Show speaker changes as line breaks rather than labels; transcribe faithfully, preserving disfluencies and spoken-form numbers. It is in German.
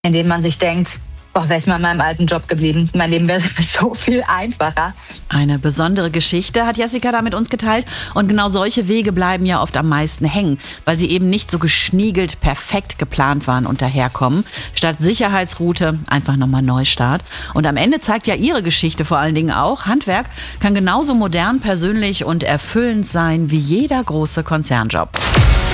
in denen man sich denkt, boah, wäre ich mal in meinem alten Job geblieben. Mein Leben wäre so viel einfacher.
Eine besondere Geschichte hat Jessica da mit uns geteilt. Und genau solche Wege bleiben ja oft am meisten hängen, weil sie eben nicht so geschniegelt perfekt geplant waren und daherkommen. Statt Sicherheitsroute einfach nochmal Neustart. Und am Ende zeigt ja ihre Geschichte vor allen Dingen auch, Handwerk kann genauso modern, persönlich und erfüllend sein wie jeder große Konzernjob.